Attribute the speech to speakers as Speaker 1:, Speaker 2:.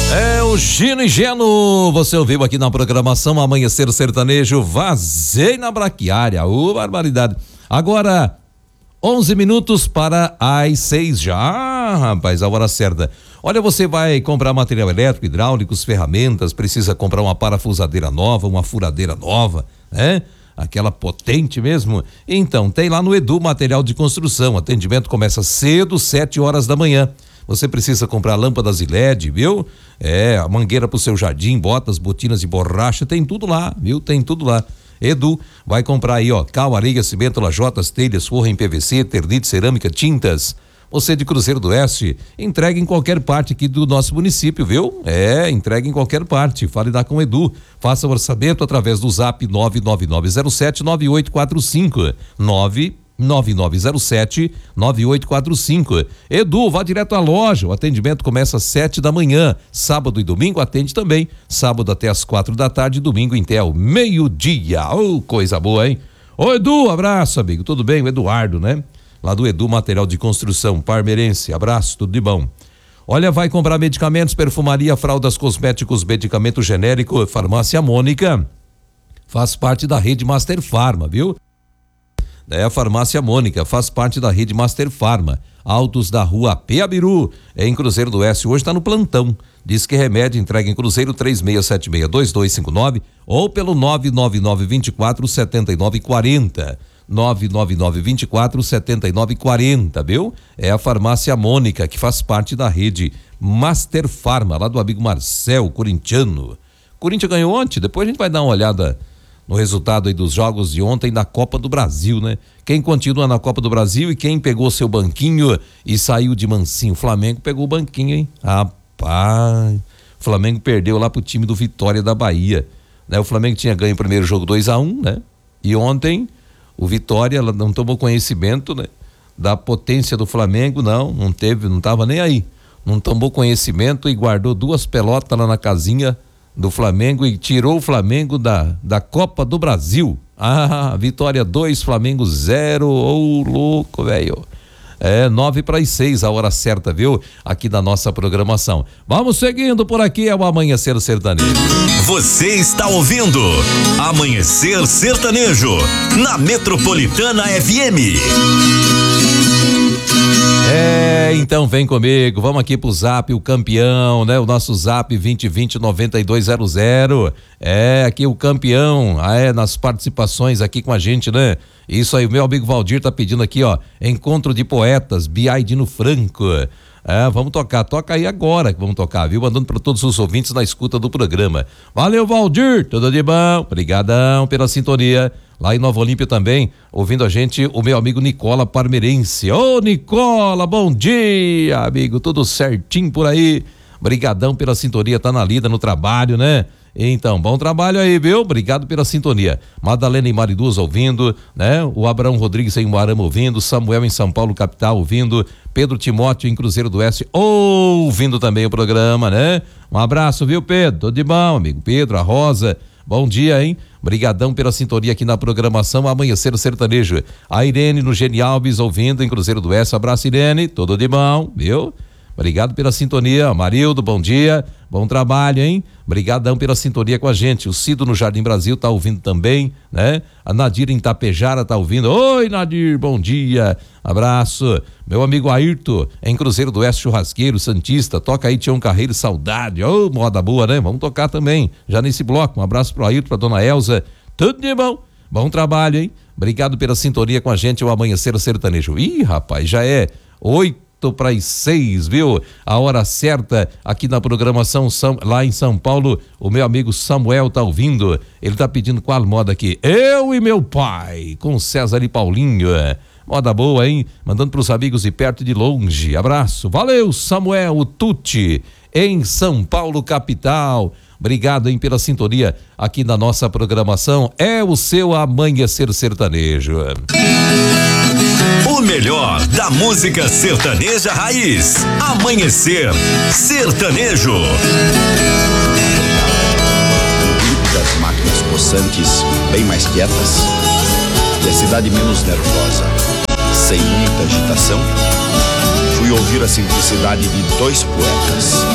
Speaker 1: É o Gino e Geno, você ouviu aqui na programação Amanhecer Sertanejo, Vazei na Braquiária, barbaridade. Agora, 11 minutos para as 6 já, rapaz, a hora certa. Olha, você vai comprar material elétrico, hidráulicos, ferramentas, precisa comprar uma parafusadeira nova, uma furadeira nova, né? Aquela potente mesmo. Então, tem lá no Edu Material de Construção, atendimento começa cedo, 7 horas da manhã. Você precisa comprar lâmpadas de LED, viu? A mangueira pro seu jardim, botas, botinas de borracha, tem tudo lá, viu? Tem tudo lá. Edu vai comprar aí, ó, cal, areia, cimento, lajotas, telhas, forro em PVC, ternite, cerâmica, tintas. Você de Cruzeiro do Oeste, entrega em qualquer parte aqui do nosso município, viu? Entrega em qualquer parte. Fale lá com o Edu. Faça o orçamento através do Zap 99907-9845. 99907-9845. Edu, vá direto à loja. O atendimento começa às 7 da manhã. Sábado e domingo atende também. Sábado até às 4 da tarde, domingo até o meio-dia. Coisa boa, hein? Ô, Edu, abraço, amigo. Tudo bem? O Eduardo, né? Lá do Edu Material de Construção, Parmeirense. Abraço, tudo de bom. Olha, vai comprar medicamentos, perfumaria, fraldas, cosméticos, medicamento genérico, Farmácia Mônica. Faz parte da rede Master Farma, viu? A Farmácia Mônica faz parte da rede Master Farma. Autos da Rua Peabiru, em Cruzeiro do Oeste, hoje está no plantão. Diz que remédio entrega em Cruzeiro 3676-2259 ou pelo 99924-7940. 99924-7940, viu? É a Farmácia Mônica, que faz parte da rede Master Farma, lá do amigo Marcel, corintiano. Corinthians ganhou ontem, depois a gente vai dar uma olhada no resultado aí dos jogos de ontem da Copa do Brasil, né? Quem continua na Copa do Brasil e quem pegou seu banquinho e saiu de mansinho? O Flamengo pegou o banquinho, hein? Rapaz, o Flamengo perdeu lá pro time do Vitória da Bahia, né? O Flamengo tinha ganho o primeiro jogo 2-1, né? E ontem o Vitória não tomou conhecimento, né, da potência do Flamengo, não tava nem aí. Não tomou conhecimento e guardou 2 pelotas lá na casinha do Flamengo e tirou o Flamengo da Copa do Brasil. Vitória 2, Flamengo 0, louco, velho. 9:06 a hora certa, viu? Aqui da nossa programação. Vamos seguindo por aqui, é o Amanhecer Sertanejo.
Speaker 2: Você está ouvindo Amanhecer Sertanejo na Metropolitana FM.
Speaker 1: Então vem comigo, vamos aqui pro Zap, o campeão, né? O nosso Zap 2020-9200. Aqui o campeão, nas participações aqui com a gente, né? Isso aí, o meu amigo Valdir tá pedindo aqui, ó, Encontro de Poetas, Biaidino Franco. Vamos tocar, toca aí agora que vamos tocar, viu? Mandando para todos os ouvintes na escuta do programa. Valeu, Valdir, tudo de bom? Obrigadão pela sintonia. Lá em Nova Olímpia também, ouvindo a gente, o meu amigo Nicola Parmeirense. Ô, Nicola, bom dia, amigo, tudo certinho por aí? Brigadão pela sintonia, tá na lida, no trabalho, né? Então, bom trabalho aí, viu? Obrigado pela sintonia. Madalena em Mariduz ouvindo, né? O Abraão Rodrigues em Moarama ouvindo, Samuel em São Paulo, capital, ouvindo, Pedro Timóteo em Cruzeiro do Oeste ouvindo também o programa, né? Um abraço, viu, Pedro? Tudo de bom, amigo Pedro, a Rosa, bom dia, hein? Brigadão pela sintonia aqui na programação Amanhecer Sertanejo. A Irene no Geni Alves ouvindo em Cruzeiro do Oeste. Abraço, Irene, tudo de bom, viu? Obrigado pela sintonia. Marildo, bom dia, bom trabalho, hein? Obrigadão pela sintonia com a gente. O Cido no Jardim Brasil tá ouvindo também, né? A Nadir em Tapejara tá ouvindo. Oi, Nadir, bom dia, abraço. Meu amigo Ayrton em Cruzeiro do Oeste, churrasqueiro, santista, toca aí Tião Carreiro, saudade. Moda boa, né? Vamos tocar também, já nesse bloco. Um abraço pro Ayrton, pra dona Elza, tudo de bom, bom trabalho, hein? Obrigado pela sintonia com a gente, o Amanhecer Sertanejo. Ih, rapaz, já é 8:06, viu? A hora certa aqui na programação lá em São Paulo. O meu amigo Samuel tá ouvindo. Ele tá pedindo qual moda aqui? Eu e meu pai, com César e Paulinho. Moda boa, hein? Mandando pros amigos de perto e de longe. Abraço. Valeu, Samuel, o Tuti, em São Paulo, capital. Obrigado, hein, pela sintonia aqui na nossa programação. É o seu Amanhecer Sertanejo.
Speaker 2: O melhor da música sertaneja raiz. Amanhecer Sertanejo.
Speaker 3: Das máquinas possantes bem mais quietas e a cidade menos nervosa, sem muita agitação, fui ouvir a simplicidade de 2 poetas.